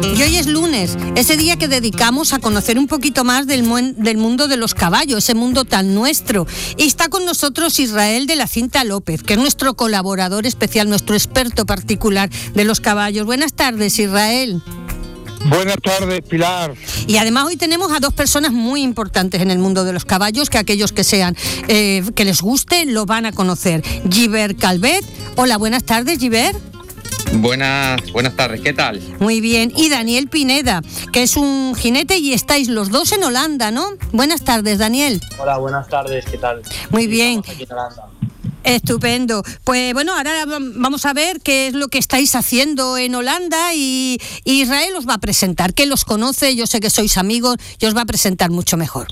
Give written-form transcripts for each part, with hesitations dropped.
Y hoy es lunes, ese día que dedicamos a conocer un poquito más del mundo de los caballos, ese mundo tan nuestro. Y está con nosotros Israel de la Cinta López, que es nuestro colaborador especial, nuestro experto particular de los caballos. Buenas tardes, Israel. Buenas tardes, Pilar. Y además hoy tenemos a dos personas muy importantes en el mundo de los caballos, que aquellos que sean que les guste lo van a conocer. Gibert Calvet. Hola, buenas tardes, Gibert. Buenas tardes, ¿qué tal? Muy bien, y Daniel Pineda, que es un jinete y estáis los dos en Holanda, ¿no? Buenas tardes, Daniel. Hola, buenas tardes, ¿qué tal? Muy bien. Estamos aquí en Holanda. Estupendo. Pues bueno, ahora vamos a ver qué es lo que estáis haciendo en Holanda y Israel os va a presentar, que los conoce, yo sé que sois amigos y os va a presentar mucho mejor.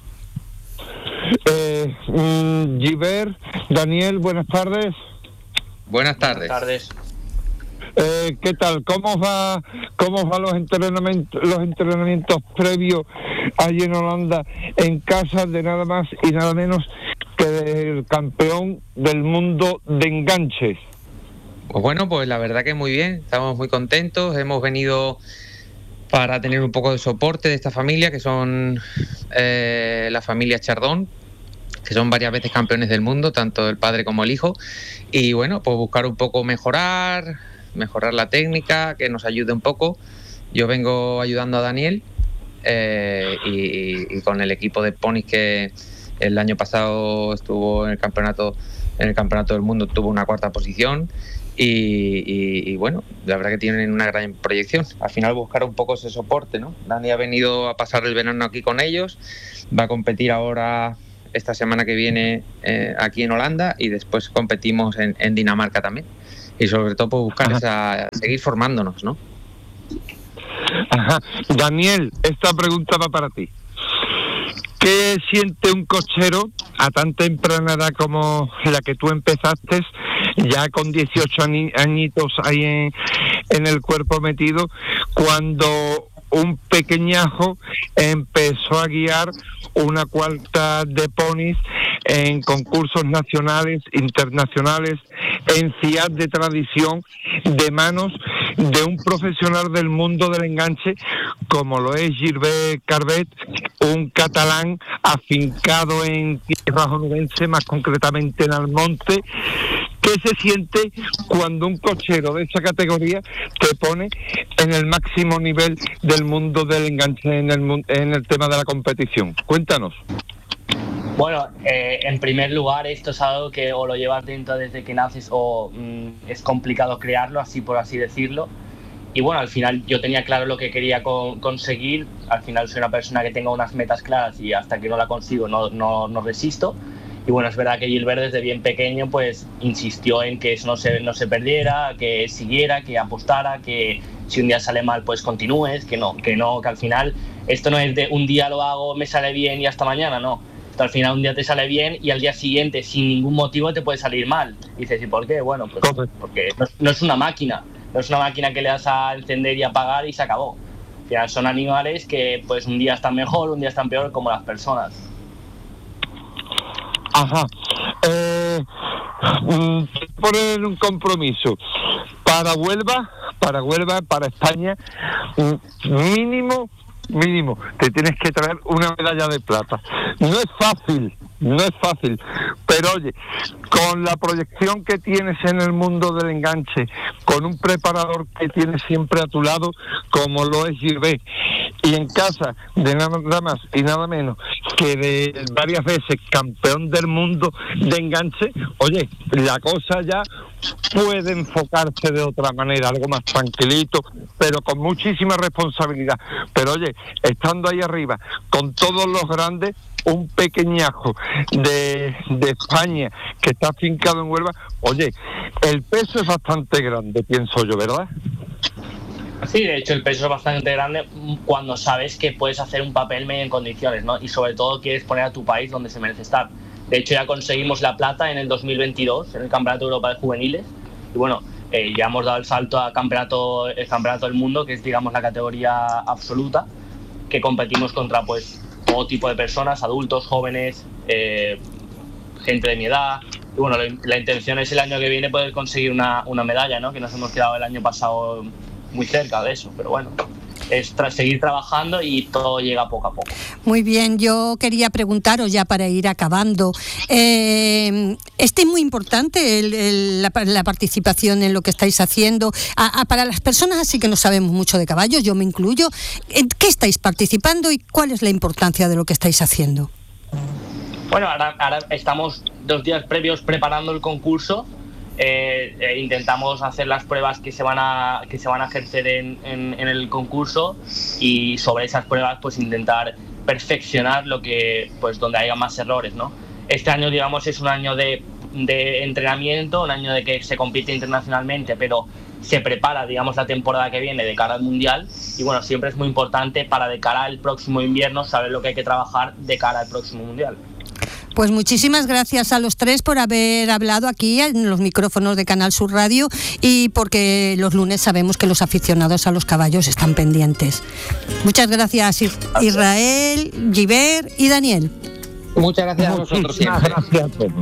Gibert, Daniel, buenas tardes. Buenas tardes. Buenas tardes. ¿Qué tal? ¿Cómo va los entrenamientos previos allí en Holanda, en casa de nada más y nada menos que del campeón del mundo de enganches? Pues bueno, pues la verdad que muy bien, estamos muy contentos, hemos venido para tener un poco de soporte de esta familia, que son la familia Chardón, que son varias veces campeones del mundo, tanto el padre como el hijo, y bueno, pues buscar un poco mejorar la técnica, que nos ayude un poco. Yo vengo ayudando a Daniel y con el equipo de ponis que el año pasado estuvo en el campeonato del mundo, tuvo una cuarta posición y bueno, la verdad que tienen una gran proyección. Al final buscar un poco ese soporte, ¿no? Dani ha venido a pasar el verano aquí con ellos, va a competir ahora esta semana que viene aquí en Holanda y después competimos en Dinamarca también. Y sobre todo pues buscar seguir formándonos, ¿no? Ajá. Daniel, esta pregunta va para ti. ¿Qué siente un cochero a tan temprana edad como la que tú empezaste, ya con 18 añitos ahí en el cuerpo metido, cuando un pequeñajo empezó a guiar una cuarta de ponis en concursos nacionales, internacionales, en CIAT de tradición, de manos de un profesional del mundo del enganche como lo es Gibert Calvet, un catalán afincado en tierra onubense, más concretamente en Almonte? ¿Qué se siente cuando un cochero de esa categoría te pone en el máximo nivel del mundo del enganche en el tema de la competición? Cuéntanos. Bueno, en primer lugar, esto es algo que o lo llevas dentro desde que naces o es complicado crearlo, por así decirlo. Y bueno, al final yo tenía claro lo que quería conseguir. Al final soy una persona que tenga unas metas claras y hasta que no la consigo no resisto. Y bueno, es verdad que Gibert desde bien pequeño pues insistió en que eso no se perdiera, que siguiera, que apostara, que si un día sale mal pues continúes, que al final esto no es de un día lo hago, me sale bien y hasta mañana, no. Esto al final un día te sale bien y al día siguiente sin ningún motivo te puede salir mal. Y dices, ¿y por qué? Bueno, pues porque no es una máquina, que le das a encender y apagar y se acabó. Al final son animales que pues un día están mejor, un día están peor, como las personas. Ajá. Poner un compromiso para Huelva, para España, mínimo, te tienes que traer una medalla de plata. No es fácil, pero oye, con la proyección que tienes en el mundo del enganche, con un preparador que tienes siempre a tu lado, como lo es Gibert, y en casa de nada más y nada menos que de varias veces campeón del mundo de enganche, oye, la cosa ya puede enfocarse de otra manera, algo más tranquilito, pero con muchísima responsabilidad. Pero oye, estando ahí arriba, con todos los grandes, un pequeñajo de España que está afincado en Huelva, oye, el peso es bastante grande, pienso yo, ¿verdad? Sí, de hecho el peso es bastante grande cuando sabes que puedes hacer un papel medio en condiciones, ¿no? Y sobre todo quieres poner a tu país donde se merece estar. De hecho ya conseguimos la plata en el 2022 en el Campeonato de Europa de Juveniles y bueno, ya hemos dado el salto al campeonato del mundo, que es digamos la categoría absoluta, que competimos contra pues todo tipo de personas, adultos, jóvenes, gente de mi edad. Y bueno, la intención es el año que viene poder conseguir una medalla, ¿no? Que nos hemos quedado el año pasado muy cerca de eso, pero bueno. seguir trabajando y todo llega poco a poco. Muy bien, yo quería preguntaros ya para ir acabando, es muy importante la participación en lo que estáis haciendo, para las personas así que no sabemos mucho de caballos, yo me incluyo, ¿en qué estáis participando y cuál es la importancia de lo que estáis haciendo? Bueno, ahora estamos 2 días previos preparando el concurso. Intentamos hacer las pruebas que se van a ejercer en el concurso, y sobre esas pruebas pues intentar perfeccionar lo que pues donde haya más errores, ¿no? Este año, digamos, es un año de entrenamiento, un año de que se compite internacionalmente, pero se prepara, digamos, la temporada que viene de cara al Mundial, y bueno, siempre es muy importante para de cara al próximo invierno saber lo que hay que trabajar de cara al próximo Mundial. Pues muchísimas gracias a los 3 por haber hablado aquí en los micrófonos de Canal Sur Radio, y porque los lunes sabemos que los aficionados a los caballos están pendientes. Muchas gracias, Israel, Gibert y Daniel. Muchas gracias a vosotros siempre. Gracias a todos.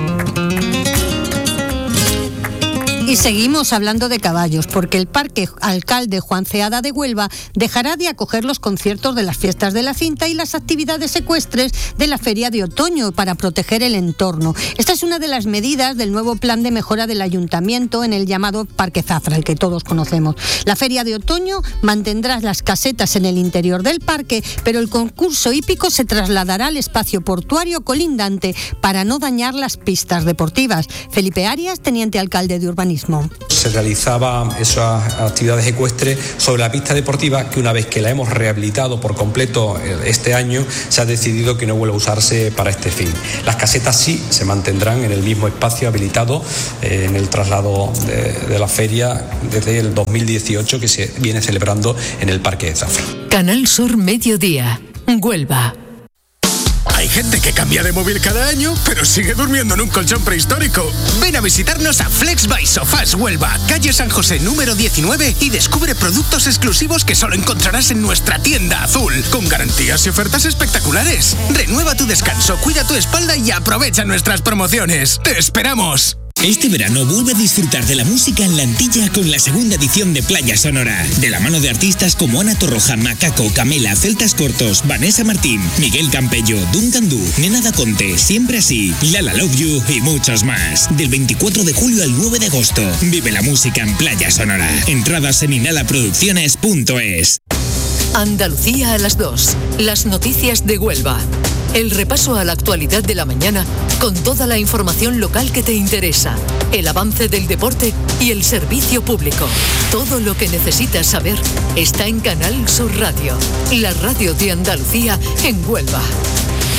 Y seguimos hablando de caballos, porque el Parque Alcalde Juan Ceada de Huelva dejará de acoger los conciertos de las fiestas de la cinta y las actividades ecuestres de la Feria de Otoño para proteger el entorno. Esta es una de las medidas del nuevo plan de mejora del Ayuntamiento en el llamado Parque Zafra, el que todos conocemos. La Feria de Otoño mantendrá las casetas en el interior del parque, pero el concurso hípico se trasladará al espacio portuario colindante para no dañar las pistas deportivas. Felipe Arias, teniente alcalde de Urbanismo. Se realizaba esas actividades ecuestres sobre la pista deportiva, que una vez que la hemos rehabilitado por completo este año, se ha decidido que no vuelva a usarse para este fin. Las casetas sí se mantendrán en el mismo espacio habilitado en el traslado de la feria desde el 2018, que se viene celebrando en el Parque de Zafra. Canal Sur Mediodía, Huelva. Hay gente que cambia de móvil cada año, pero sigue durmiendo en un colchón prehistórico. Ven a visitarnos a Flex by Sofás Huelva, calle San José número 19, y descubre productos exclusivos que solo encontrarás en nuestra tienda azul, con garantías y ofertas espectaculares. Renueva tu descanso, cuida tu espalda y aprovecha nuestras promociones. ¡Te esperamos! Este verano vuelve a disfrutar de la música en la Antilla con la segunda edición de Playa Sonora, de la mano de artistas como Ana Torroja, Macaco, Camela, Celtas Cortos, Vanessa Martín, Miguel Campello, Duncan Du, Nena Da Conte, Siempre Así, Lala Love You y muchos más. Del 24 de julio al 9 de agosto, vive la música en Playa Sonora. Entradas en inhalaproducciones.es. Andalucía a las 2. Las noticias de Huelva. El repaso a la actualidad de la mañana con toda la información local que te interesa, el avance del deporte y el servicio público. Todo lo que necesitas saber está en Canal Sur Radio, la radio de Andalucía en Huelva.